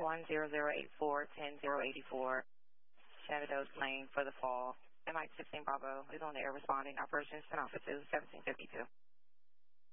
10084-10084, Shenandoah Lane for the fall. MI-16 Bravo is on the air responding. Operations 10 Alpha 2, 1752.